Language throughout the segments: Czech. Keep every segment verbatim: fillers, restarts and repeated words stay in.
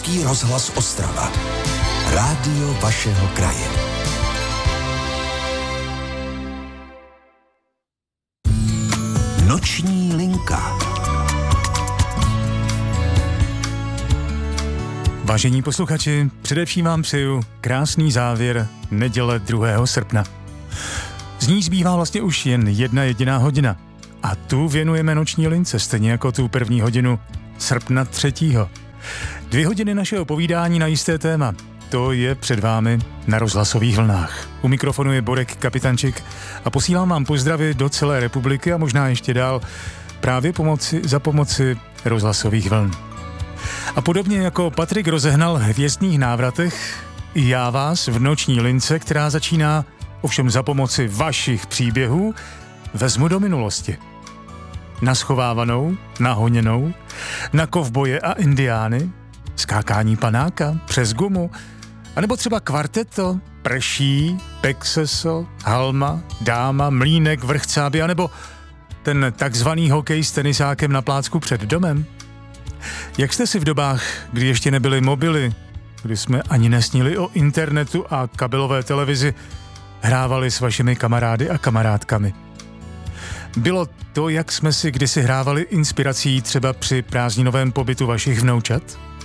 Český rozhlas Ostrava. Rádio vašeho kraje. Noční linka. Vážení posluchači, především vám přeju krásný závěr neděle druhého srpna. Z ní zbývá vlastně už jen jedna jediná hodina. A tu věnujeme noční lince, stejně jako tu první hodinu srpna třetího. Dvě hodiny našeho povídání na jisté téma. To je před vámi na rozhlasových vlnách. U mikrofonu je Borek Kapitančik a posílám vám pozdravy do celé republiky a možná ještě dál právě pomoci, za pomoci rozhlasových vln. A podobně jako Patrik rozehnal v Hvězdných návratech, i já vás v noční lince, která začíná ovšem za pomoci vašich příběhů, vezmu do minulosti. Na schovávanou, na honěnou, na kovboje a indiány, skákání panáka přes gumu, anebo třeba kvarteto, prší, pexeso, halma, dáma, mlýnek, vrchcáby, anebo ten takzvaný hokej s tenisákem na plácku před domem. Jak jste si v dobách, kdy ještě nebyly mobily, kdy jsme ani nesnili o internetu a kabelové televizi, hrávali s vašimi kamarády a kamarádkami? Bylo to, jak jsme si kdysi hrávali, inspirací třeba při prázdninovém pobytu vašich vnoučat?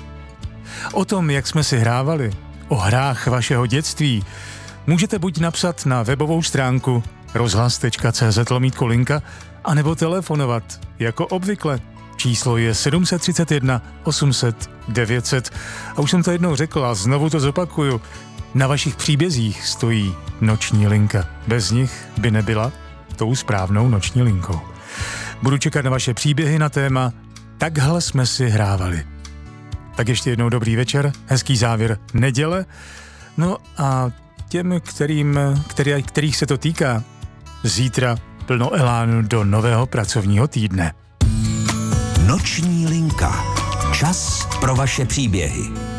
O tom, jak jsme si hrávali, o hrách vašeho dětství, můžete buď napsat na webovou stránku rozhlas tečka cé zet lomítko linka, anebo telefonovat, jako obvykle. Číslo je sedm set třicet jedna osm set devět set. A už jsem to jednou řekl a znovu to zopakuju. Na vašich příbězích stojí noční linka. Bez nich by nebyla tou správnou noční linkou. Budu čekat na vaše příběhy na téma Takhle jsme si hrávali. Tak ještě jednou dobrý večer, hezký závěr neděle. No a těm, kterým, který, kterých se to týká, zítra plno elánu do nového pracovního týdne. Noční linka. Čas pro vaše příběhy.